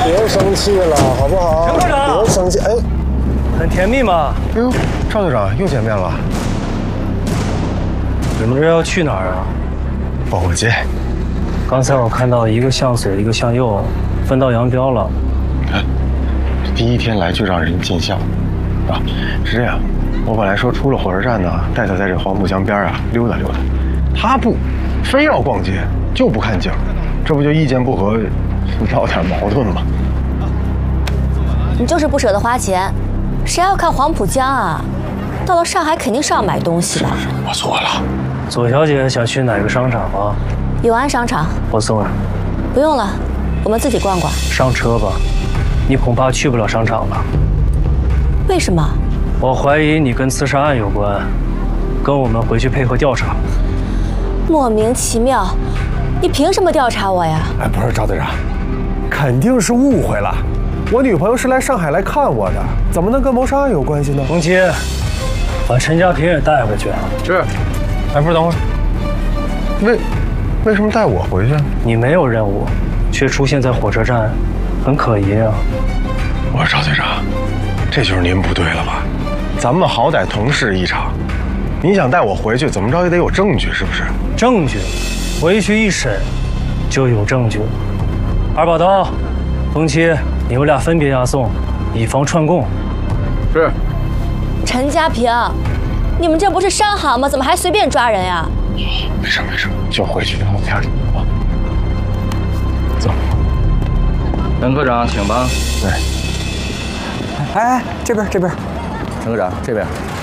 别生气了，好不好？ 陈科长， 别生气，哎， 很甜蜜吗？ 哎呦，赵队长又见面了。 你们这要去哪儿啊？ 保护街。 刚才我看到一个向左，一个向右，分道扬镳了。 看，第一天来就让人见笑，啊，是这样。我本来说出了火车站呢，带他在这黄浦江边啊溜达溜达，他不，非要逛街，就不看景，这不就意见不合，闹点矛盾吗？ 你就是不舍得花钱，谁要看黄浦江啊？到了上海肯定是要买东西的。 我错了。 左小姐想去哪个商场吗？ 永安商场。 我送你。 不用了，我们自己逛逛。 上车吧，你恐怕去不了商场了。 为什么？ 我怀疑你跟刺杀案有关，跟我们回去配合调查。 莫名其妙，你凭什么调查我呀？ 哎，不是赵队长，肯定是误会了。我女朋友是来上海来看我的，怎么能跟谋杀案有关系呢？ 冯七，把陈家平也带回去。 是。哎，不是，等会儿，为什么带我回去？ 你没有任务，却出现在火车站，很可疑啊。 我说赵队长，这就是您不对了吧？咱们好歹同事一场，你想带我回去，怎么着也得有证据，是不是？ 证据，回去一审就有证据。二把刀，冯七，你们俩分别押送，以防串供。 是。 陈家平，你们这不是商行吗？怎么还随便抓人呀？ 没事，就回去聊天去吧。走。 陈科长，请吧。 对。 哎，这边， 陈科长这边。